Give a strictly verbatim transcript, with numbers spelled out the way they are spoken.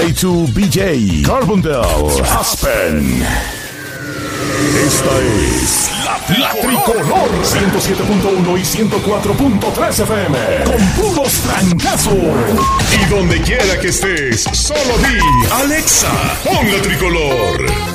J to B J, Carbondale, Aspen. Esta es la, la Tricolor ciento siete punto uno y ciento cuatro punto tres F M con puros trancazos. Y donde quiera que estés, solo di Alexa, pon la Tricolor.